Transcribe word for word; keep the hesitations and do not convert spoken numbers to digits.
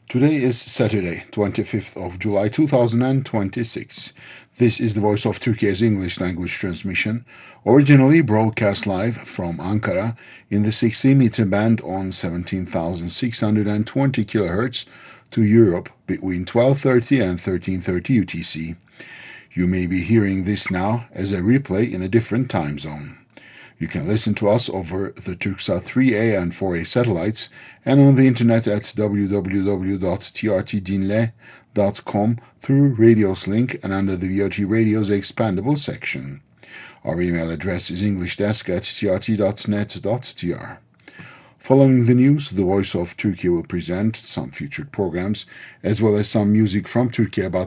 Today is Saturday, twenty-fifth of July two thousand twenty-six. This is the Voice of Turkey's English language transmission, originally broadcast live from Ankara in the sixty meter band on seventeen thousand six hundred twenty kilohertz to Europe between twelve thirty and thirteen thirty U T C. You may be hearing this now as a replay in a different time zone. You can listen to us over the Turksat three A and four A satellites and on the internet at w w w dot t r t dinle dot com through Radios link and under the V O T Radio's expandable section. Our email address is englishdesk at t r t dot net dot t r. Following the news, the Voice of Turkey will present some featured programs as well as some music from Turkey about